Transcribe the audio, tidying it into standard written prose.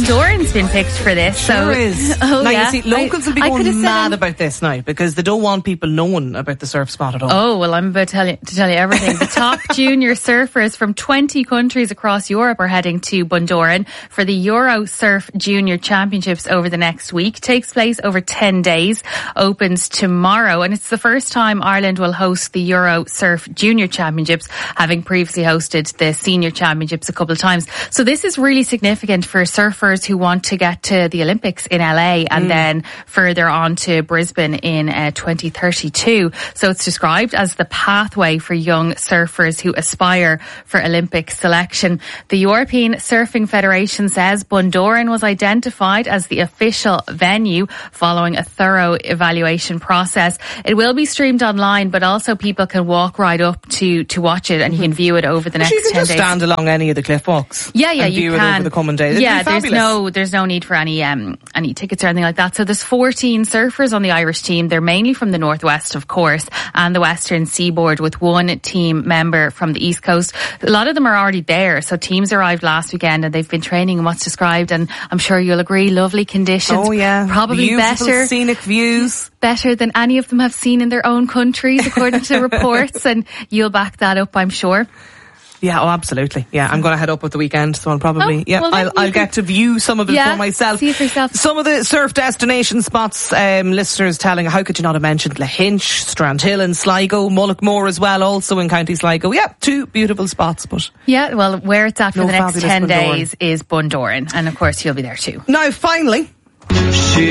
Bundoran's been picked for this. Sure is. Now, yeah. you see, locals will be going mad about this now because they don't want people knowing about the surf spot at all. Oh, well, I'm about to tell you everything. The top junior surfers from 20 countries across Europe are heading to Bundoran for the Euro Surf Junior Championships over the next week. Takes place over 10 days, opens tomorrow, and it's the first time Ireland will host the Euro Surf Junior Championships, having previously hosted the Senior Championships a couple of times. So this is really significant for surfers who want to get to the Olympics in LA and then further on to Brisbane in 2032. So it's described as the pathway for young surfers who aspire for Olympic selection. The European Surfing Federation says Bundoran was identified as the official venue following a thorough evaluation process. It will be streamed online, but also people can walk right up to watch it, and you can view it over the next 10 days. You can just stand along any of the cliff walks. Yeah, and you view can. it over the coming days. Yeah, there's no need for any tickets or anything like that. So there's 14 surfers on the Irish team. They're mainly from the northwest, of course, and the western seaboard, with one team member from the east coast. A lot of them are already there. So teams arrived last weekend and they've been training in what's described, and I'm sure you'll agree, lovely conditions. Oh yeah, probably beautiful better, scenic views. Better than any of them have seen in their own countries, according to reports, and you'll back that up, I'm sure. Yeah, oh, absolutely. Yeah, I'm going to head up at the weekend, so I'll probably, I'll get to view some of it for myself. See it for yourself. Some of the surf destination spots, listeners telling, how could you not have mentioned Lahinch, Strandhill and Sligo, Mullaghmore as well, also in County Sligo. Yeah, two beautiful spots, but... Yeah, well, where it's at for the next 10 days is Bundoran, and of course you'll be there too. Now, finally...